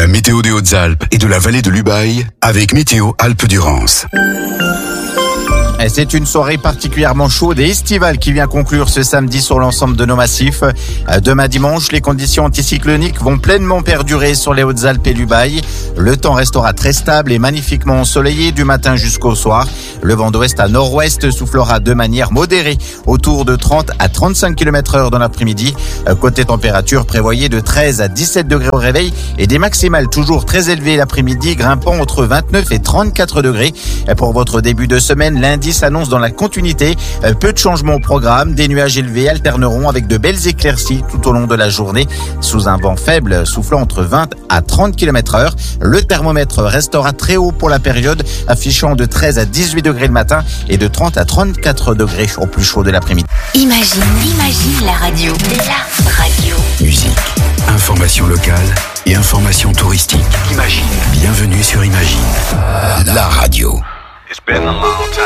La météo des Hautes-Alpes et de la vallée de l'Ubaye avec Météo Alpes-Durance. C'est une soirée particulièrement chaude et estivale qui vient conclure ce samedi sur l'ensemble de nos massifs. Demain dimanche, les conditions anticycloniques vont pleinement perdurer sur les Hautes-Alpes et l'Ubaye. Le temps restera très stable et magnifiquement ensoleillé du matin jusqu'au soir. Le vent d'ouest à nord-ouest soufflera de manière modérée autour de 30 à 35 km/h dans l'après-midi. Côté température, prévoyez de 13 à 17 degrés au réveil et des maximales toujours très élevées l'après-midi, grimpant entre 29 et 34 degrés. Pour votre début de semaine, lundi s'annonce dans la continuité. Peu de changements au programme. Des nuages élevés alterneront avec de belles éclaircies tout au long de la journée sous un vent faible soufflant entre 20 à 30 km/h. Le thermomètre restera très haut pour la période, affichant de 13 à 18 degrés le matin et de 30 à 34 degrés au plus chaud de l'après-midi. Imagine la radio. La radio. Musique, information locale et information touristique. Imagine. Bienvenue sur Imagine. La radio. It's been a long time.